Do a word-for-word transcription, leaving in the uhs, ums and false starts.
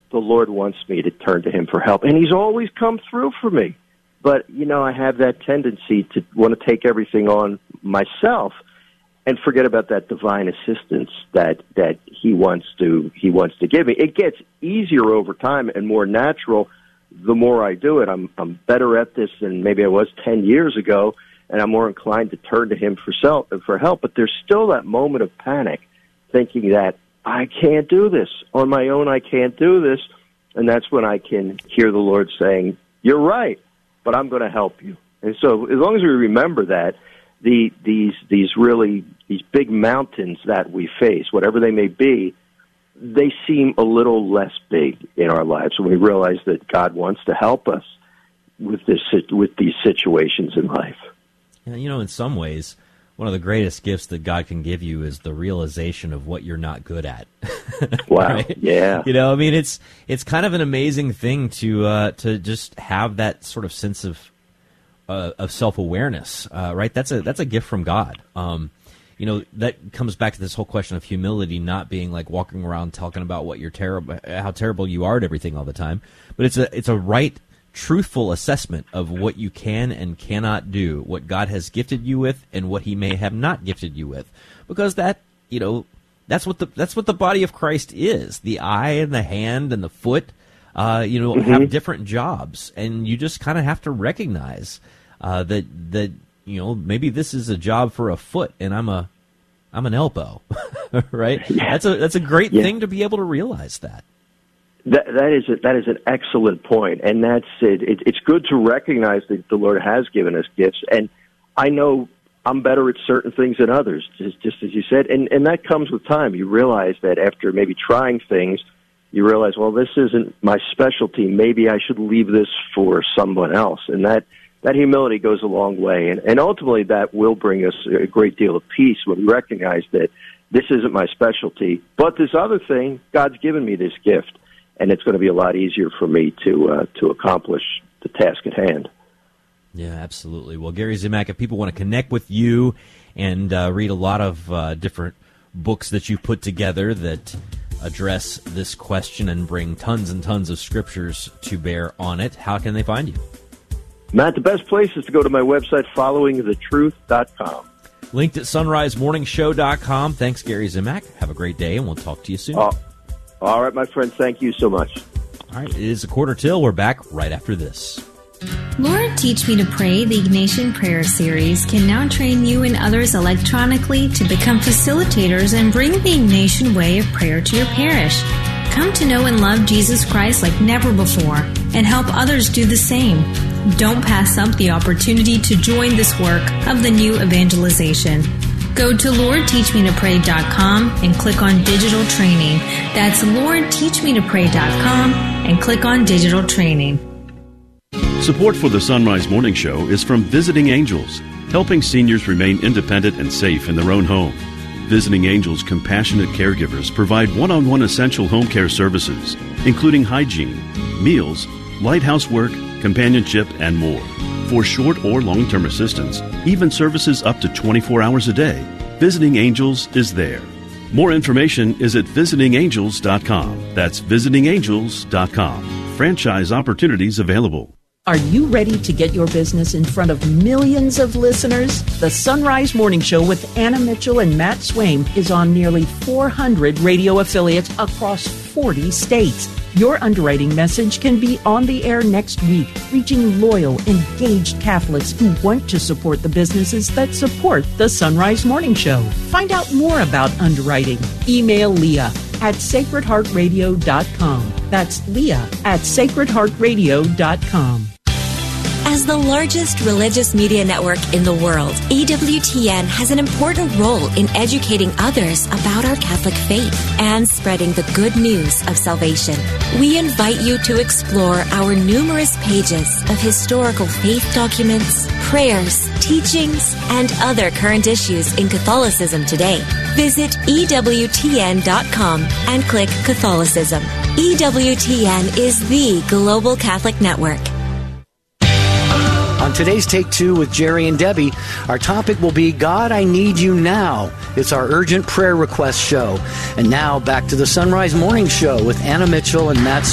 the Lord wants me to turn to him for help. And he's always come through for me. But, you know, I have that tendency to want to take everything on myself and forget about that divine assistance that, that he wants to he wants to give me. It gets easier over time and more natural the more I do it. I'm I'm better at this than maybe I was ten years ago, and I'm more inclined to turn to him for self, for help. But there's still that moment of panic, thinking that I can't do this. On my own, I can't do this. And that's when I can hear the Lord saying, you're right, but I'm going to help you. And so as long as we remember that, the these these really, these big mountains that we face, whatever they may be, they seem a little less big in our lives when we realize that God wants to help us with this with these situations in life. And, you know, in some ways, one of the greatest gifts that God can give you is the realization of what you're not good at. Wow! Right? Yeah. You know, I mean, it's it's kind of an amazing thing to uh, to just have that sort of sense of uh, of self-awareness, uh, right? That's a that's a gift from God. Um, you know, that comes back to this whole question of humility, not being like walking around talking about what you're terrible, how terrible you are at everything all the time. But it's a it's a right, truthful assessment of what you can and cannot do, what God has gifted you with, and what He may have not gifted you with, because that you know that's what the that's what the body of Christ is. The eye and the hand and the foot, uh, you know, mm-hmm. have different jobs, and you just kind of have to recognize uh, that that. You know, maybe this is a job for a foot, and I'm a, I'm an elbow, right? Yeah. That's a that's a great yeah. thing to be able to realize that. That that is a, that is an excellent point, and that's it. it. It's good to recognize that the Lord has given us gifts, and I know I'm better at certain things than others, just, just as you said, and and that comes with time. You realize that after maybe trying things, you realize, well, this isn't my specialty. Maybe I should leave this for someone else, and that. That humility goes a long way, and, and ultimately that will bring us a great deal of peace when we recognize that this isn't my specialty, but this other thing, God's given me this gift, and it's going to be a lot easier for me to uh, to accomplish the task at hand. Yeah, absolutely. Well, Gary Zimak, if people want to connect with you and uh, read a lot of uh, different books that you've put together that address this question and bring tons and tons of scriptures to bear on it, how can they find you? Matt, the best place is to go to my website, following the truth dot com. Linked at sunrise morning show dot com. Thanks, Gary Zimak. Have a great day, and we'll talk to you soon. Oh, all right, my friend. Thank you so much. All right, it is a quarter till. We're back right after this. Lord, Teach Me to Pray, the Ignatian Prayer Series, can now train you and others electronically to become facilitators and bring the Ignatian way of prayer to your parish. Come to know and love Jesus Christ like never before and help others do the same. Don't pass up the opportunity to join this work of the new evangelization. Go to Lord Teach Me to Pray dot com and click on Digital Training. That's Lord Teach Me to Pray dot com and click on Digital Training. Support for the Sunrise Morning Show is from Visiting Angels, helping seniors remain independent and safe in their own home. Visiting Angels compassionate caregivers provide one-on-one essential home care services, including hygiene, meals, light housework, companionship, and more. For short or long-term assistance, even services up to twenty-four hours a day, Visiting Angels is there. More information is at visiting angels dot com. That's visiting angels dot com. Franchise opportunities available. Are you ready to get your business in front of millions of listeners? The Sunrise Morning Show with Anna Mitchell and Matt Swaim is on nearly four hundred radio affiliates across forty states. Your underwriting message can be on the air next week, reaching loyal, engaged Catholics who want to support the businesses that support the Sunrise Morning Show. Find out more about underwriting. Email Leah at sacred heart radio dot com. That's Leah at sacred heart radio dot com. As the largest religious media network in the world, E W T N has an important role in educating others about our Catholic faith and spreading the good news of salvation. We invite you to explore our numerous pages of historical faith documents, prayers, teachings, and other current issues in Catholicism today. Visit E W T N dot com and click Catholicism. E W T N is the global Catholic network. On today's Take Two with Jerry and Debbie, our topic will be God, I Need You Now. It's our urgent prayer request show. And now back to the Sunrise Morning Show with Anna Mitchell and Matt